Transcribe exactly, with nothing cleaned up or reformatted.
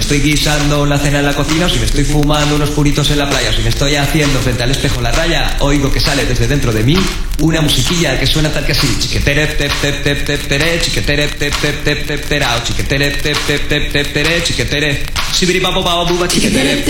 estoy guisando la cena en la cocina, o si me estoy fumando unos puritos en la playa, o si me estoy haciendo frente al espejo la raya, oigo que sale desde dentro de mí una musiquilla que suena tal que así: chiquetere tep tep tep tep tere, chiquetere tep tep tep tep terao, chiquetere tep tep tep tep tere, chiquetere sibiri babo babo buba, chiquetere